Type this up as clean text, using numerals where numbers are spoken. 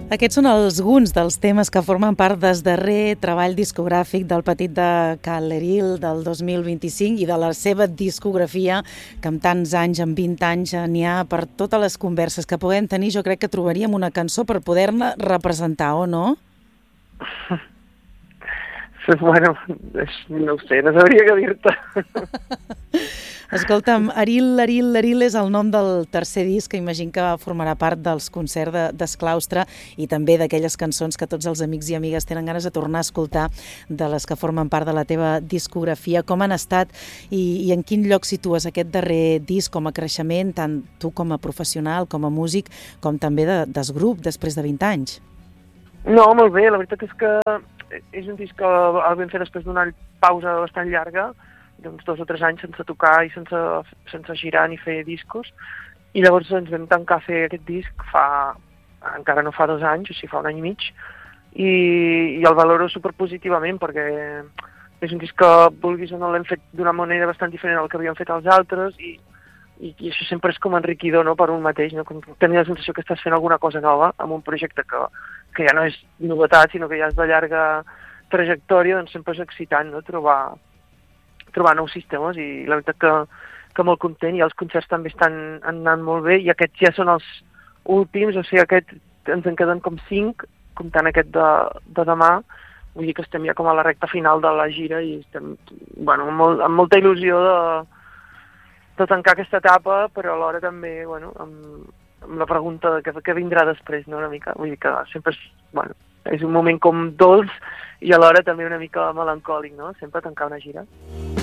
Aquests són alguns dels temes que formen part del darrer treball discogràfic del Petit de Cal Leril del 2025 i de la seva discografia, que amb tants anys, amb 20 anys, n'hi ha per totes les converses que puguem tenir. Jo crec que trobaríem una cançó per poder-ne representar, o no? Bueno, no ho sé, no sabria què dir-te. Escolta'm, Aril és el nom del tercer disc, que imagino que formarà part dels concerts d'Esclaustre i també d'aquelles cançons que tots els amics i amigues tenen ganes de tornar a escoltar, de les que formen part de la teva discografia. Com han estat i en quin lloc situes aquest darrer disc com a creixement, tant tu com a professional, com a músic, com també del grup després de 20 anys? No, molt bé, la veritat és que és un disc que el vam fer després d'una pausa bastant llarga, d'uns 2 o 3 anys sense tocar i sense girar ni fer discos, i llavors ens vam tancar a fer aquest disc encara no fa 2 anys, o sigui, fa 1 any i mig, i el valoro superpositivament perquè és un disc que, vulguis o no, l'hem fet d'una manera bastant diferent del que havíem fet els altres, i això sempre és com enriquidor, no?, per un mateix, no? Com tenir la sensació que estàs fent alguna cosa nova amb un projecte que ja no és novetat, sinó que ja és de llarga trajectòria, doncs sempre és excitant, no?, trobar nous sistemes, i la veritat que molt content, i els concerts també han anat molt bé, i aquests ja són els últims, o sigui, ens en queden com 5, comptant aquest de demà, vull dir que estem ja com a la recta final de la gira, i estem, bueno, amb molta il·lusió de tancar aquesta etapa, però alhora també, bueno, amb la pregunta de què vindrà després, no?, una mica, vull dir que sempre és un moment com dolç, i alhora també una mica melancòlic, no?, sempre tancar una gira.